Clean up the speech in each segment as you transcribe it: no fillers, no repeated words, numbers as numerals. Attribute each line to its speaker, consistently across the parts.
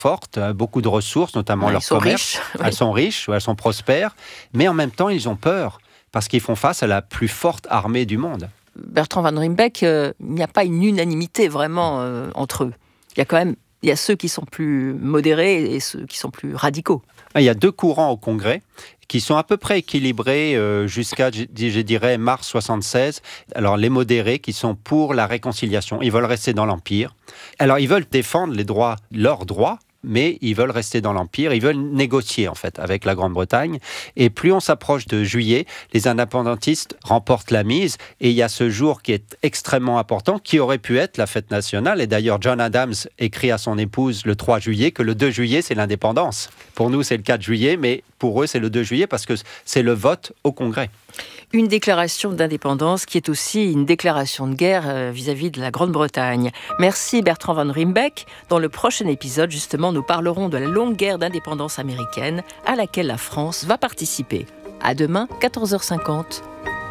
Speaker 1: fortes, beaucoup de ressources, notamment leur commerce. Elles sont riches, elles sont prospères, mais en même temps, ils ont peur parce qu'ils font face à la plus forte armée du monde.
Speaker 2: Bertrand Van Rymbeck, il n'y a pas une unanimité vraiment entre eux. Il y a ceux qui sont plus modérés et ceux qui sont plus radicaux.
Speaker 1: Il y a 2 courants au Congrès qui sont à peu près équilibrés jusqu'à, je dirais, mars 76. Alors, les modérés qui sont pour la réconciliation, ils veulent rester dans l'Empire. Alors, ils veulent défendre leurs droits, mais ils veulent rester dans l'Empire, ils veulent négocier en fait avec la Grande-Bretagne. Et plus on s'approche de juillet, les indépendantistes remportent la mise et il y a ce jour qui est extrêmement important, qui aurait pu être la fête nationale. Et d'ailleurs, John Adams écrit à son épouse le 3 juillet que le 2 juillet, c'est l'indépendance. Pour nous, c'est le 4 juillet, mais pour eux, c'est le 2 juillet parce que c'est le vote au Congrès.
Speaker 2: Une déclaration d'indépendance qui est aussi une déclaration de guerre vis-à-vis de la Grande-Bretagne. Merci Bertrand Van Rymbeck. Dans le prochain épisode, justement, nous parlerons de la longue guerre d'indépendance américaine à laquelle la France va participer. À demain, 14h50.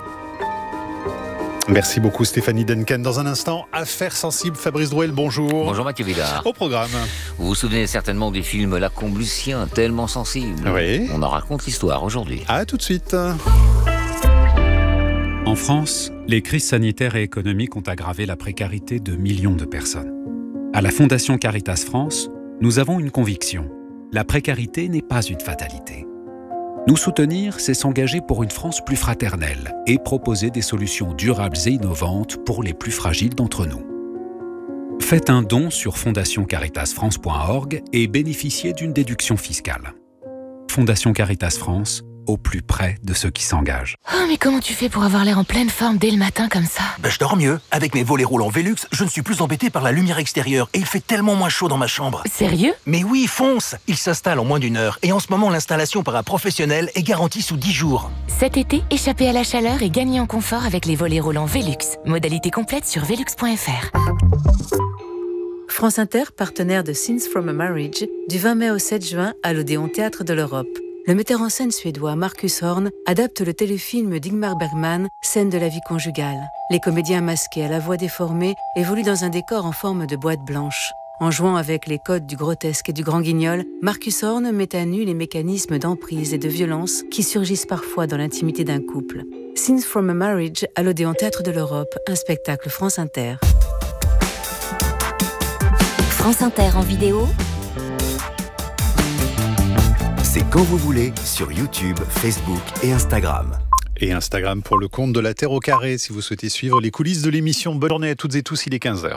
Speaker 3: Merci beaucoup Stéphanie Duncan. Dans un instant, Affaires sensibles, Fabrice Drouel, bonjour.
Speaker 4: Bonjour Mathieu Villard.
Speaker 3: Au programme.
Speaker 4: Vous vous souvenez certainement du film La Comblution, tellement sensible.
Speaker 3: Oui.
Speaker 4: On en raconte l'histoire aujourd'hui.
Speaker 3: À tout de suite.
Speaker 5: En France, les crises sanitaires et économiques ont aggravé la précarité de millions de personnes. À la Fondation Caritas France, nous avons une conviction. La précarité n'est pas une fatalité. Nous soutenir, c'est s'engager pour une France plus fraternelle et proposer des solutions durables et innovantes pour les plus fragiles d'entre nous. Faites un don sur fondationcaritasfrance.org et bénéficiez d'une déduction fiscale. Fondation Caritas France, au plus près de ceux qui s'engagent.
Speaker 6: Oh, mais comment tu fais pour avoir l'air en pleine forme dès le matin comme ça ?
Speaker 7: Je dors mieux. Avec mes volets roulants Velux, je ne suis plus embêté par la lumière extérieure et il fait tellement moins chaud dans ma chambre.
Speaker 6: Sérieux ?
Speaker 7: Mais oui, fonce ! Il s'installe en moins d'1 heure et en ce moment, l'installation par un professionnel est garantie sous 10 jours.
Speaker 6: Cet été, échappez à la chaleur et gagnez en confort avec les volets roulants Velux. Modalité complète sur velux.fr.
Speaker 8: France Inter, partenaire de Scenes from a Marriage, du 20 mai au 7 juin à l'Odéon Théâtre de l'Europe. Le metteur en scène suédois Marcus Horn adapte le téléfilm d'Ingmar Bergman, Scène de la vie conjugale. Les comédiens masqués à la voix déformée évoluent dans un décor en forme de boîte blanche. En jouant avec les codes du grotesque et du grand guignol, Marcus Horn met à nu les mécanismes d'emprise et de violence qui surgissent parfois dans l'intimité d'un couple. Scenes from a Marriage à l'Odéon Théâtre de l'Europe, un spectacle France Inter.
Speaker 6: France Inter en vidéo.
Speaker 9: C'est quand vous voulez sur YouTube, Facebook et Instagram.
Speaker 3: Et Instagram pour le compte de la Terre au carré si vous souhaitez suivre les coulisses de l'émission. Bonne journée à toutes et tous, il est 15h.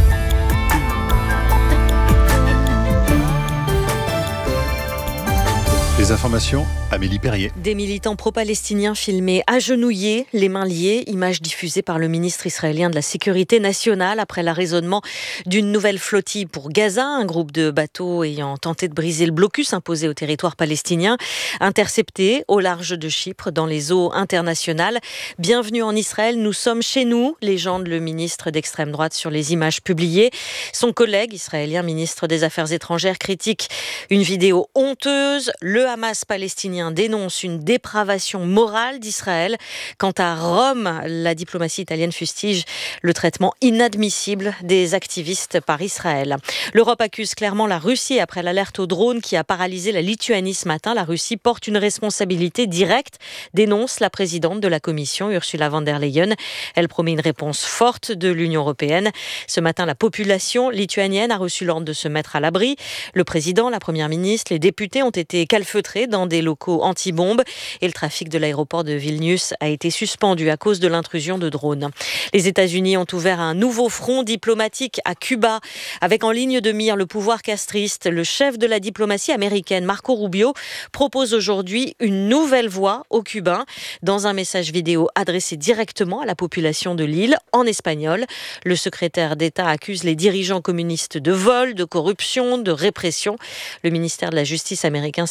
Speaker 3: Les informations, Amélie Perrier.
Speaker 10: Des militants pro-palestiniens filmés agenouillés, les mains liées, image diffusée par le ministre israélien de la Sécurité nationale après l'arraisonnement d'une nouvelle flottille pour Gaza, un groupe de bateaux ayant tenté de briser le blocus imposé au territoire palestinien, intercepté au large de Chypre dans les eaux internationales. Bienvenue en Israël, nous sommes chez nous, légende le ministre d'extrême droite sur les images publiées. Son collègue israélien, ministre des Affaires étrangères, critique une vidéo honteuse. Le Hamas palestinien dénonce une dépravation morale d'Israël. Quant à Rome, la diplomatie italienne fustige le traitement inadmissible des activistes par Israël. L'Europe accuse clairement la Russie après l'alerte au drone qui a paralysé la Lituanie ce matin. La Russie porte une responsabilité directe, dénonce la présidente de la Commission, Ursula von der Leyen. Elle promet une réponse forte de l'Union européenne. Ce matin, la population lituanienne a reçu l'ordre de se mettre à l'abri. Le président, la première ministre, les députés ont été calfeutrés dans des locaux anti-bombes et le trafic de l'aéroport de Vilnius a été suspendu à cause de l'intrusion de drones. Les États-Unis ont ouvert un nouveau front diplomatique à Cuba avec en ligne de mire le pouvoir castriste. Le chef de la diplomatie américaine, Marco Rubio, propose aujourd'hui une nouvelle voie aux Cubains. Dans un message vidéo adressé directement à la population de l'île, en espagnol, le secrétaire d'État accuse les dirigeants communistes de vol, de corruption, de répression. Le ministère de la Justice américain s'apprête également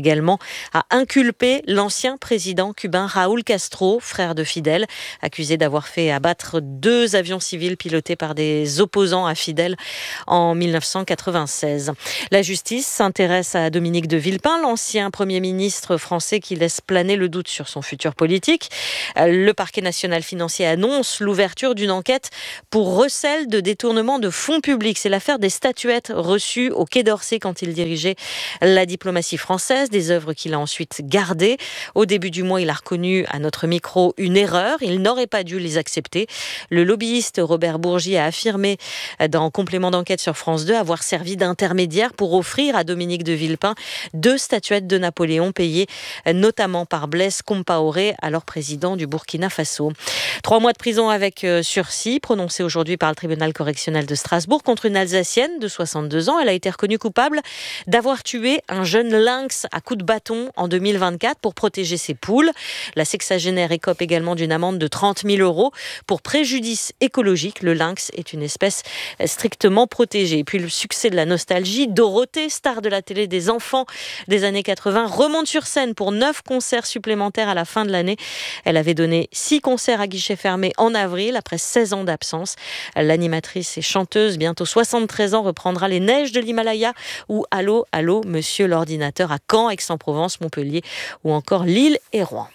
Speaker 10: également à inculper l'ancien président cubain Raúl Castro, frère de Fidel, accusé d'avoir fait abattre 2 avions civils pilotés par des opposants à Fidel en 1996. La justice s'intéresse à Dominique de Villepin, l'ancien Premier ministre français qui laisse planer le doute sur son futur politique. Le parquet national financier annonce l'ouverture d'une enquête pour recel de détournement de fonds publics. C'est l'affaire des statuettes reçues au Quai d'Orsay quand il dirigeait la diplomatie française, des œuvres qu'il a ensuite gardées. Au début du mois, il a reconnu à notre micro une erreur. Il n'aurait pas dû les accepter. Le lobbyiste Robert Bourgi a affirmé dans complément d'enquête sur France 2 avoir servi d'intermédiaire pour offrir à Dominique de Villepin 2 statuettes de Napoléon payées notamment par Blaise Compaoré, alors président du Burkina Faso. 3 mois de prison avec sursis prononcés aujourd'hui par le tribunal correctionnel de Strasbourg contre une Alsacienne de 62 ans. Elle a été reconnue coupable d'avoir tué un jeune lynx à coups de bâton en 2024 pour protéger ses poules. La sexagénaire écope également d'une amende de 30 000 € pour préjudice écologique. Le lynx est une espèce strictement protégée. Et puis le succès de la nostalgie, Dorothée, star de la télé des enfants des années 80, remonte sur scène pour 9 concerts supplémentaires à la fin de l'année. Elle avait donné 6 concerts à guichet fermé en avril, après 16 ans d'absence. L'animatrice et chanteuse, bientôt 73 ans, reprendra Les Neiges de l'Himalaya ou Allô, allô, Monsieur l'Ordinateur à Caen, Aix-en-Provence, Montpellier ou encore Lille et Rouen.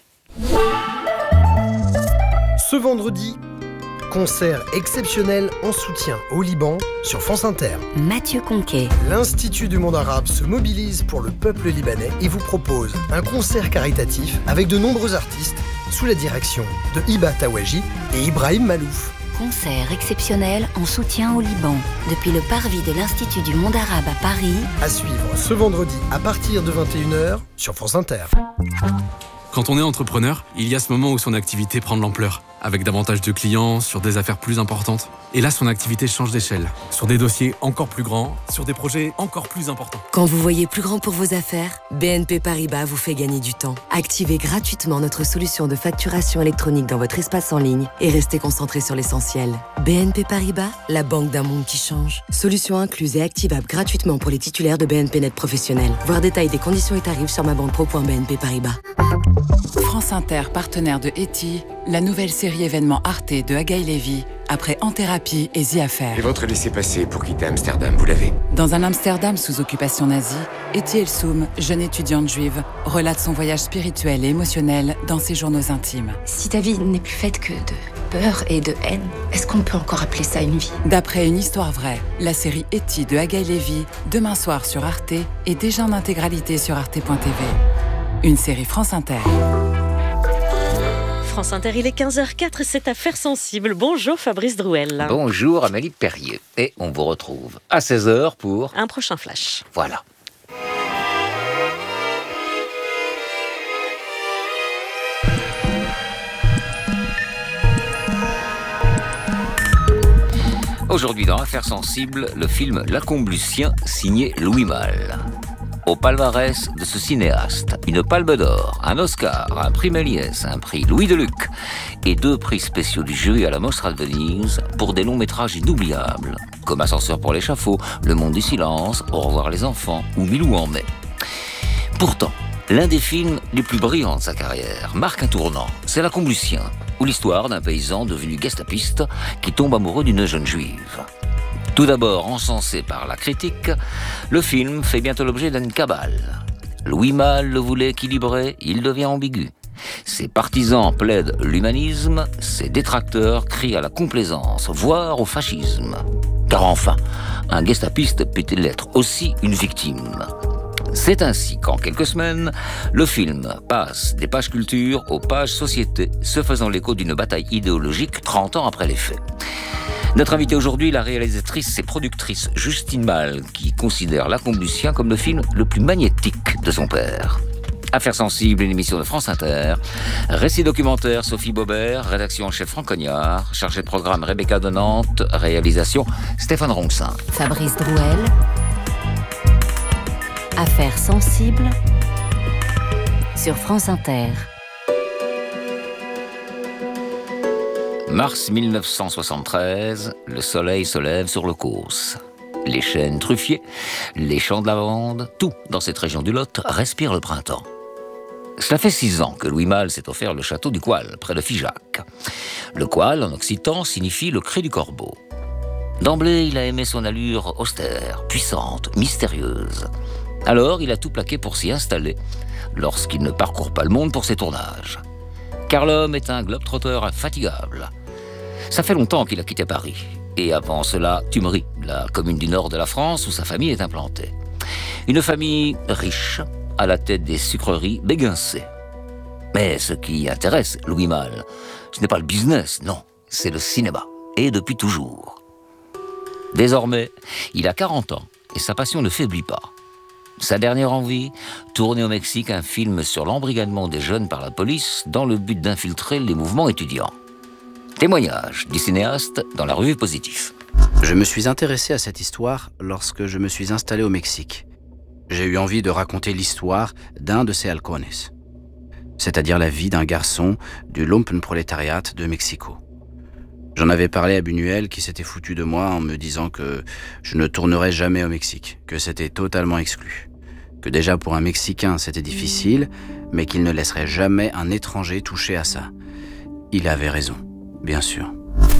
Speaker 11: Ce vendredi, concert exceptionnel en soutien au Liban sur France Inter.
Speaker 12: Mathieu Conquet.
Speaker 11: L'Institut du monde arabe se mobilise pour le peuple libanais et vous propose un concert caritatif avec de nombreux artistes sous la direction de Hiba Tawaji et Ibrahim Malouf.
Speaker 12: Concert exceptionnel en soutien au Liban, depuis le parvis de l'Institut du monde arabe à Paris.
Speaker 11: À suivre ce vendredi à partir de 21h sur France Inter.
Speaker 13: Quand on est entrepreneur, il y a ce moment où son activité prend de l'ampleur, avec davantage de clients, sur des affaires plus importantes. Et là, son activité change d'échelle, sur des dossiers encore plus grands, sur des projets encore plus importants.
Speaker 14: Quand vous voyez plus grand pour vos affaires, BNP Paribas vous fait gagner du temps. Activez gratuitement notre solution de facturation électronique dans votre espace en ligne et restez concentré sur l'essentiel. BNP Paribas, la banque d'un monde qui change. Solution incluse et activable gratuitement pour les titulaires de BNP Net professionnels. Voir détail des conditions et tarifs sur mabanquepro.bnp Paribas.
Speaker 15: France Inter, partenaire de Eti, la nouvelle série événement Arte de Agaï Lévy, après En Thérapie et The Affair.
Speaker 16: Et votre laissez-passer pour quitter Amsterdam, vous l'avez?
Speaker 15: Dans un Amsterdam sous occupation nazie, Eti Elsoum, jeune étudiante juive, relate son voyage spirituel et émotionnel dans ses journaux intimes.
Speaker 17: Si ta vie n'est plus faite que de peur et de haine, est-ce qu'on peut encore appeler ça une vie?
Speaker 15: D'après une histoire vraie, la série Eti de Agaï Lévy, demain soir sur Arte et déjà en intégralité sur arte.tv. Une série France Inter.
Speaker 10: France Inter, il est 15h04 et c'est Affaires sensibles. Bonjour Fabrice Drouel.
Speaker 4: Bonjour Amélie Perrier. Et on vous retrouve à 16h pour
Speaker 10: un prochain flash.
Speaker 4: Voilà. Aujourd'hui dans Affaires sensibles, le film L'Accomblutien signé Louis Malle. Au palmarès de ce cinéaste, une Palme d'Or, un Oscar, un prix Méliès, un prix Louis Deluc et 2 prix spéciaux du jury à la Mostra de Venise pour des longs métrages inoubliables, comme Ascenseur pour l'échafaud, Le Monde du silence, Au revoir les enfants ou Milou en mai. Pourtant, l'un des films les plus brillants de sa carrière marque un tournant, c'est L'Accomblutien, ou l'histoire d'un paysan devenu gestapiste qui tombe amoureux d'une jeune juive. Tout d'abord encensé par la critique, le film fait bientôt l'objet d'une cabale. Louis Malle le voulait équilibré, il devient ambigu. Ses partisans plaident l'humanisme, ses détracteurs crient à la complaisance, voire au fascisme. Car enfin, un gestapiste peut-il être aussi une victime ? C'est ainsi qu'en quelques semaines, le film passe des pages culture aux pages société, se faisant l'écho d'une bataille idéologique 30 ans après les faits. Notre invitée aujourd'hui, la réalisatrice et productrice Justine Malle, qui considère L'Accomblutien comme le film le plus magnétique de son père. Affaires sensibles, une émission de France Inter. Récit documentaire Sophie Baubert, rédaction en chef Franck Cognard, chargé de programme Rebecca de Nantes, réalisation Stéphane Ronxin.
Speaker 12: Fabrice Drouel. Affaires sensibles sur France Inter.
Speaker 4: Mars 1973, le soleil se lève sur le Causse. Les chênes truffiers, les champs de lavande, tout dans cette région du Lot respire le printemps. Cela fait 6 ans que Louis Malle s'est offert le château du Coual, près de Figeac. Le Coual, en occitan, signifie le cri du corbeau. D'emblée, il a aimé son allure austère, puissante, mystérieuse. Alors, il a tout plaqué pour s'y installer, lorsqu'il ne parcourt pas le monde pour ses tournages. Car l'homme est un globe-trotteur infatigable. Ça fait longtemps qu'il a quitté Paris. Et avant cela, Tumery, la commune du nord de la France où sa famille est implantée. Une famille riche, à la tête des sucreries Béguincé. Mais ce qui intéresse Louis Malle, ce n'est pas le business, non, c'est le cinéma. Et depuis toujours. Désormais, il a 40 ans et sa passion ne faiblit pas. Sa dernière envie, tourner au Mexique un film sur l'embrigadement des jeunes par la police dans le but d'infiltrer les mouvements étudiants. Témoignage du cinéaste dans la revue Positif.
Speaker 18: Je me suis intéressé à cette histoire lorsque je me suis installé au Mexique. J'ai eu envie de raconter l'histoire d'un de ces halcones, c'est-à-dire la vie d'un garçon du lumpenprolétariat de Mexico. J'en avais parlé à Buñuel qui s'était foutu de moi en me disant que je ne tournerais jamais au Mexique, que c'était totalement exclu. Que déjà pour un Mexicain c'était difficile, mais qu'il ne laisserait jamais un étranger toucher à ça. Il avait raison, bien sûr.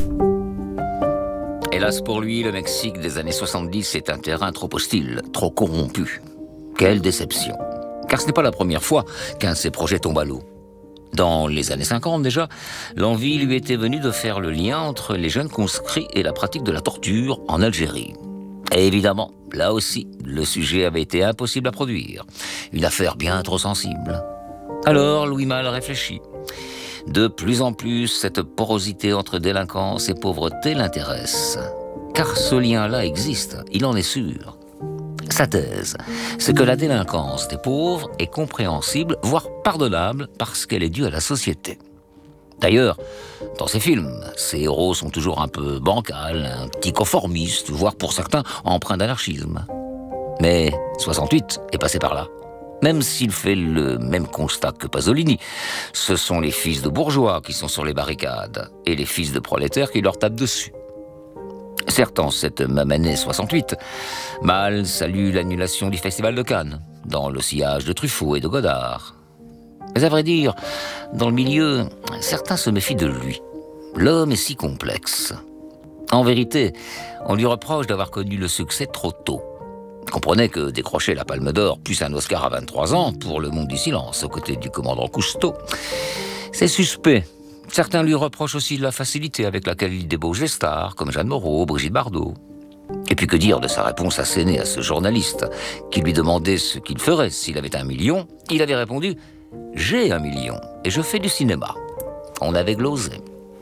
Speaker 4: Hélas pour lui, le Mexique des années 70 est un terrain trop hostile, trop corrompu. Quelle déception. Car ce n'est pas la première fois qu'un de ses projets tombe à l'eau. Dans les années 50 déjà, l'envie lui était venue de faire le lien entre les jeunes conscrits et la pratique de la torture en Algérie. Et évidemment, là aussi, le sujet avait été impossible à produire. Une affaire bien trop sensible. Alors, Louis Malle réfléchit. De plus en plus, cette porosité entre délinquance et pauvreté l'intéresse. Car ce lien-là existe, il en est sûr. Sa thèse, c'est que la délinquance des pauvres est compréhensible, voire pardonnable, parce qu'elle est due à la société. D'ailleurs, dans ces films, ces héros sont toujours un peu bancals, un petit conformistes, voire pour certains empreints d'anarchisme. Mais 68 est passé par là. Même s'il fait le même constat que Pasolini, ce sont les fils de bourgeois qui sont sur les barricades et les fils de prolétaires qui leur tapent dessus. Certes, en cette même année 68, Malle salue l'annulation du Festival de Cannes, dans le sillage de Truffaut et de Godard. Mais à vrai dire, dans le milieu, certains se méfient de lui. L'homme est si complexe. En vérité, on lui reproche d'avoir connu le succès trop tôt. Comprenez que décrocher la Palme d'Or, plus un Oscar à 23 ans pour Le Monde du Silence, aux côtés du commandant Cousteau, c'est suspect. Certains lui reprochent aussi de la facilité avec laquelle il débauche les stars, comme Jeanne Moreau, Brigitte Bardot. Et puis que dire de sa réponse assénée à ce journaliste qui lui demandait ce qu'il ferait s'il avait 1 million. Il avait répondu « J'ai 1 million et je fais du cinéma ». On avait glosé.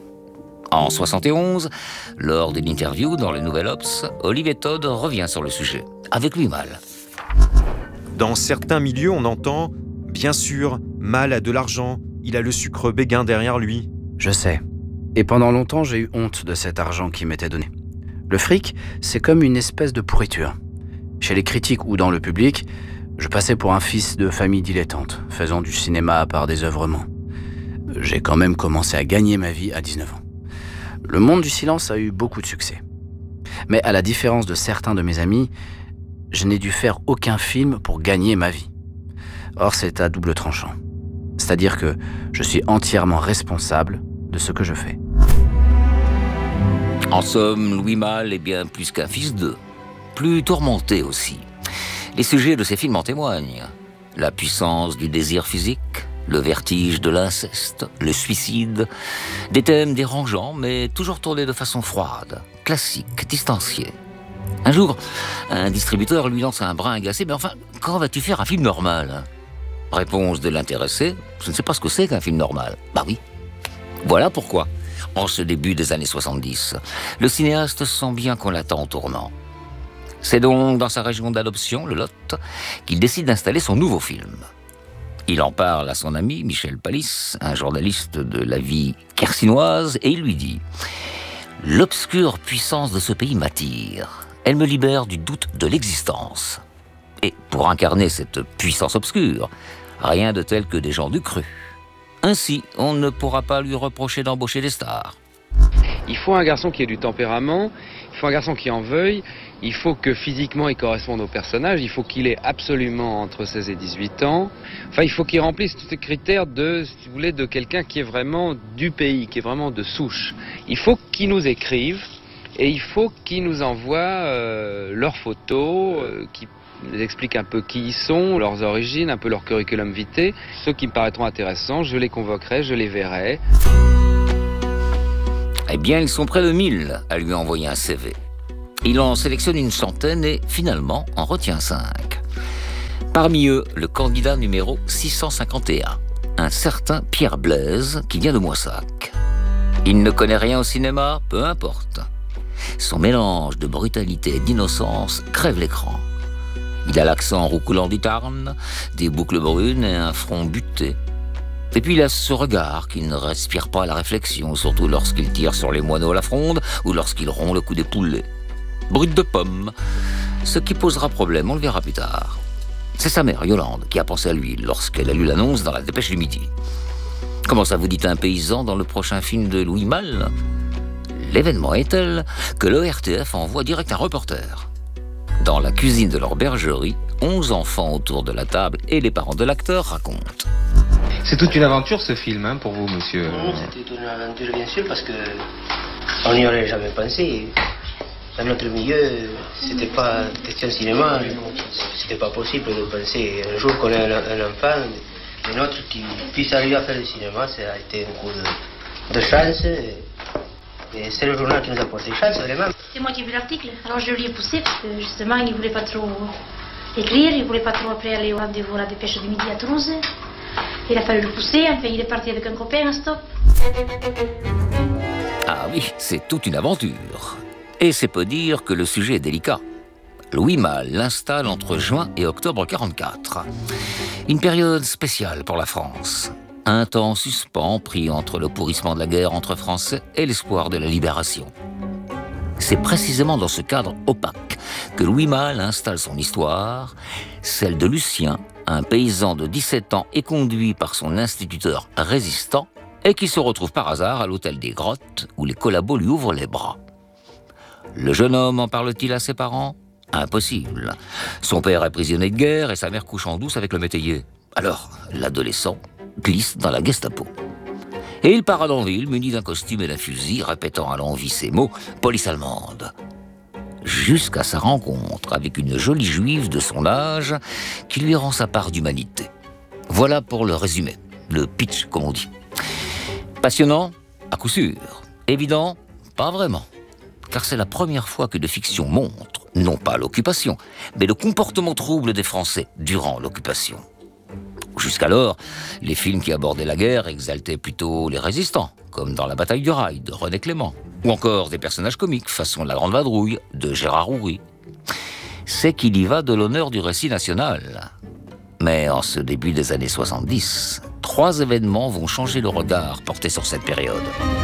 Speaker 4: En 71, lors d'une interview dans le Nouvel Obs, Olivier Todd revient sur le sujet, avec Louis Malle.
Speaker 19: Dans certains milieux, on entend « Bien sûr, Malle a de l'argent, il a le sucre Béguin derrière lui ».
Speaker 18: Je sais. Et pendant longtemps, j'ai eu honte de cet argent qui m'était donné. Le fric, c'est comme une espèce de pourriture. Chez les critiques ou dans le public, je passais pour un fils de famille dilettante, faisant du cinéma par désœuvrement. J'ai quand même commencé à gagner ma vie à 19 ans. Le Monde du Silence a eu beaucoup de succès. Mais à la différence de certains de mes amis, je n'ai dû faire aucun film pour gagner ma vie. Or, c'est à double tranchant. C'est-à-dire que je suis entièrement responsable de ce que je fais.
Speaker 4: En somme, Louis Malle est bien plus qu'un fils d'eux. Plus tourmenté aussi. Les sujets de ses films en témoignent. La puissance du désir physique, le vertige de l'inceste, le suicide. Des thèmes dérangeants, mais toujours tournés de façon froide, classique, distanciée. Un jour, un distributeur lui lance un brin agacé « Mais enfin, quand vas-tu faire un film normal ?» Réponse de l'intéressé, je ne sais pas ce que c'est qu'un film normal. Bah oui. Voilà pourquoi, en ce début des années 70, le cinéaste sent bien qu'on l'attend au tournant. C'est donc dans sa région d'adoption, le Lot, qu'il décide d'installer son nouveau film. Il en parle à son ami Michel Palis, un journaliste de la vie quercinoise, et il lui dit « L'obscure puissance de ce pays m'attire. Elle me libère du doute de l'existence. Et pour incarner cette puissance obscure, rien de tel que des gens du cru. Ainsi, on ne pourra pas lui reprocher d'embaucher des stars. »
Speaker 20: Il faut un garçon qui ait du tempérament, il faut un garçon qui en veuille, Il faut que physiquement il corresponde au personnage, il faut qu'il ait absolument entre 16 et 18 ans. Enfin, il faut qu'il remplisse tous ces critères de, si vous voulez, de quelqu'un qui est vraiment du pays, qui est vraiment de souche. Il faut qu'il nous écrive et il faut qu'ils nous envoient leurs photos, qui nous expliquent un peu qui ils sont, leurs origines, un peu leur curriculum vitae. Ceux qui me paraîtront intéressants, je les convoquerai, je les verrai.
Speaker 4: Eh bien, ils sont près de 1000 à lui envoyer un CV. Il en sélectionne une centaine et, finalement, en retient 5. Parmi eux, le candidat numéro 651, un certain Pierre Blaise, qui vient de Moissac. Il ne connaît rien au cinéma, peu importe. Son mélange de brutalité et d'innocence crève l'écran. Il a l'accent roucoulant du Tarn, des boucles brunes et un front buté. Et puis il a ce regard qui ne respire pas la réflexion, surtout lorsqu'il tire sur les moineaux à la fronde ou lorsqu'il rompt le cou des poulets. Brut de pomme, ce qui posera problème, on le verra plus tard. C'est sa mère, Yolande, qui a pensé à lui lorsqu'elle a lu l'annonce dans la Dépêche du Midi. Comment ça, vous dites un paysan dans le prochain film de Louis Malle ? L'événement est tel que l'ORTF envoie direct un reporter. Dans la cuisine de leur bergerie, 11 enfants autour de la table et les parents de l'acteur racontent.
Speaker 21: C'est toute une aventure ce film, hein, pour vous, monsieur.
Speaker 22: C'était une aventure, bien sûr, parce que on n'y aurait jamais pensé. Dans notre milieu, c'était pas question cinéma, c'était pas possible de penser un jour qu'on ait un enfant, le nôtre qui puisse arriver à faire du cinéma, ça a été un coup de chance. Et c'est le journal qui nous a porté chance, vraiment.
Speaker 23: C'est moi qui ai vu l'article, alors je lui ai poussé, parce que justement, il ne voulait pas trop écrire, il ne voulait pas trop après aller au rendez-vous à la Dépêche du Midi à Toulouse. Il a fallu le pousser, enfin il est parti avec un copain, un stop.
Speaker 4: Ah oui, c'est toute une aventure. Et c'est peu dire que le sujet est délicat. Louis Malle l'installe entre juin et octobre 1944. Une période spéciale pour la France. Un temps suspens pris entre le pourrissement de la guerre entre Français et l'espoir de la libération. C'est précisément dans ce cadre opaque que Louis Malle installe son histoire, celle de Lucien, un paysan de 17 ans éconduit par son instituteur résistant et qui se retrouve par hasard à l'hôtel des Grottes où les collabos lui ouvrent les bras. Le jeune homme en parle-t-il à ses parents ? Impossible. Son père est prisonnier de guerre et sa mère couche en douce avec le métayer. Alors, l'adolescent glisse dans la Gestapo. Et il part à Danville, muni d'un costume et d'un fusil, répétant à l'envi ces mots « police allemande ». Jusqu'à sa rencontre avec une jolie juive de son âge qui lui rend sa part d'humanité. Voilà pour le résumé, le pitch comme on dit. Passionnant ? À coup sûr. Évident ? Pas vraiment. Car c'est la première fois que de fiction montre, non pas l'occupation, mais le comportement trouble des Français durant l'occupation. Jusqu'alors, les films qui abordaient la guerre exaltaient plutôt les résistants, comme dans La bataille du Rail de René Clément, ou encore des personnages comiques façon La Grande Vadrouille de Gérard Houry. C'est qu'il y va de l'honneur du récit national. Mais en ce début des années 70, 3 événements vont changer le regard porté sur cette période.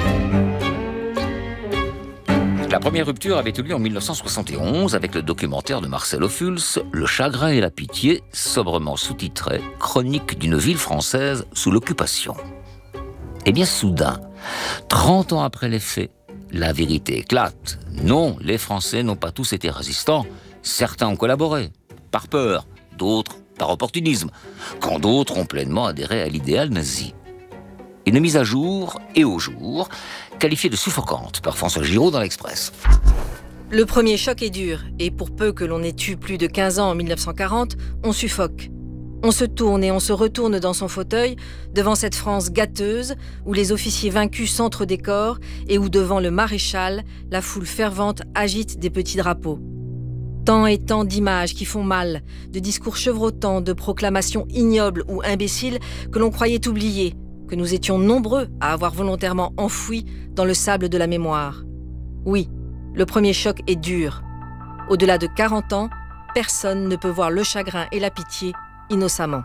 Speaker 4: La première rupture avait eu lieu en 1971 avec le documentaire de Marcel Ophuls, Le chagrin et la pitié, sobrement sous-titré « Chronique d'une ville française sous l'occupation ». Eh bien soudain, 30 ans après les faits, la vérité éclate. Non, les Français n'ont pas tous été résistants. Certains ont collaboré, par peur, d'autres par opportunisme, quand d'autres ont pleinement adhéré à l'idéal nazi. Une mise à jour et au jour, qualifiée de suffocante par François Giraud dans l'Express.
Speaker 24: Le premier choc est dur, et pour peu que l'on ait eu plus de 15 ans en 1940, on suffoque. On se tourne et on se retourne dans son fauteuil devant cette France gâteuse où les officiers vaincus s'entrent des corps et où devant le maréchal, la foule fervente agite des petits drapeaux. Tant et tant d'images qui font mal, de discours chevrotants, de proclamations ignobles ou imbéciles que l'on croyait oublier, que nous étions nombreux à avoir volontairement enfouis dans le sable de la mémoire. Oui, le premier choc est dur. Au-delà de 40 ans, personne ne peut voir le chagrin et la pitié innocemment.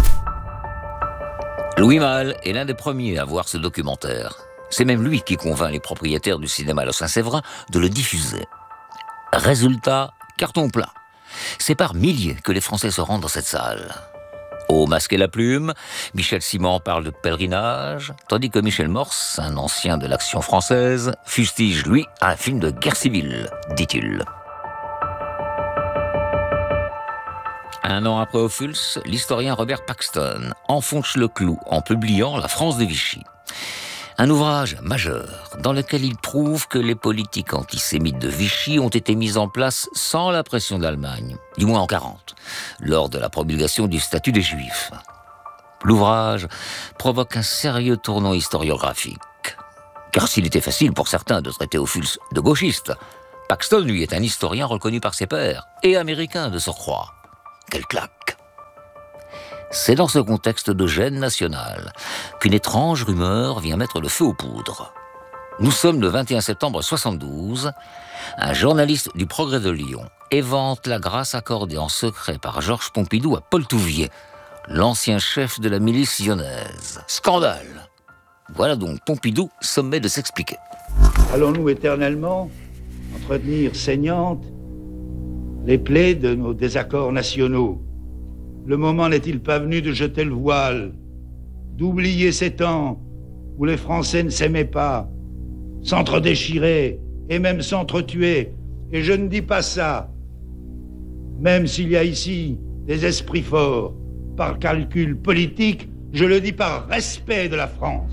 Speaker 4: Louis Malle est l'un des premiers à voir ce documentaire. C'est même lui qui convainc les propriétaires du cinéma Le Saint-Séverin de le diffuser. Résultat, carton plein. C'est par milliers que les Français se rendent dans cette salle. Au masque et la plume, Michel Simon parle de pèlerinage, tandis que Michel Morse, un ancien de l'action française, fustige, lui, un film de guerre civile, dit-il. Un an après Ophuls, l'historien Robert Paxton enfonce le clou en publiant La France de Vichy. Un ouvrage majeur dans lequel il prouve que les politiques antisémites de Vichy ont été mises en place sans la pression d'Allemagne, du moins en 1940, lors de la promulgation du statut des Juifs. L'ouvrage provoque un sérieux tournant historiographique. Car s'il était facile pour certains de traiter Ophuls de gauchiste, Paxton, lui, est un historien reconnu par ses pairs, et américain de surcroît. Quelle claque! C'est dans ce contexte de gêne nationale qu'une étrange rumeur vient mettre le feu aux poudres. Nous sommes le 21 septembre 1972. Un journaliste du Progrès de Lyon évente la grâce accordée en secret par Georges Pompidou à Paul Touvier, l'ancien chef de la milice lyonnaise. Scandale! Voilà donc Pompidou sommet de s'expliquer.
Speaker 1: Allons-nous éternellement entretenir saignantes les plaies de nos désaccords nationaux? Le moment n'est-il pas venu de jeter le voile, d'oublier ces temps où les Français ne s'aimaient pas, s'entre-déchiraient et même s'entre-tuaient? Et je ne dis pas ça, même s'il y a ici des esprits forts, par calcul politique, je le dis par respect de la France.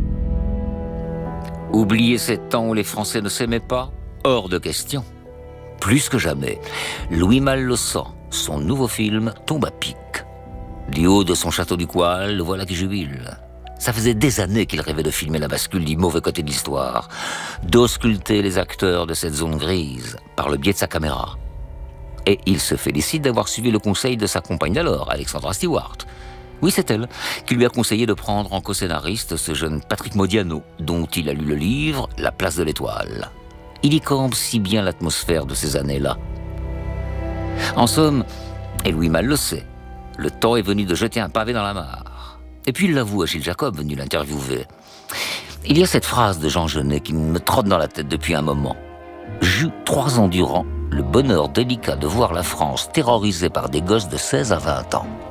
Speaker 4: Oublier ces temps où les Français ne s'aimaient pas? Hors de question. Plus que jamais, Louis Malle le sent. Son nouveau film tombe à pic. Du haut de son château du Coal, le voilà qui jubile. Ça faisait des années qu'il rêvait de filmer la bascule du mauvais côté de l'histoire, d'ausculter les acteurs de cette zone grise par le biais de sa caméra. Et il se félicite d'avoir suivi le conseil de sa compagne d'alors, Alexandra Stewart. Oui, c'est elle qui lui a conseillé de prendre en co-scénariste ce jeune Patrick Modiano, dont il a lu le livre « La place de l'étoile ». Il y campe si bien l'atmosphère de ces années-là. En somme, et Louis Malle le sait, le temps est venu de jeter un pavé dans la mare. Et puis il l'avoue à Gilles Jacob, venu l'interviewer. Il y a cette phrase de Jean Genet qui me trotte dans la tête depuis un moment. J'eus 3 ans durant le bonheur délicat de voir la France terrorisée par des gosses de 16 à 20 ans.